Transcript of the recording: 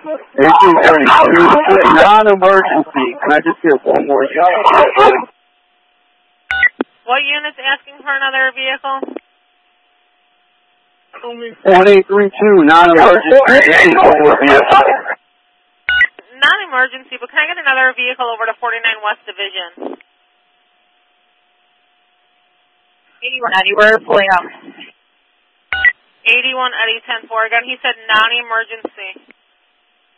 1832, non-emergency. Can I just get one more shot? What unit's asking for another vehicle? 1832, non-emergency. Non-emergency, but can I get another vehicle over to 49 West Division? 81 Eddie, we're pulling up. 81 Eddie 10-4. Again, he said non-emergency.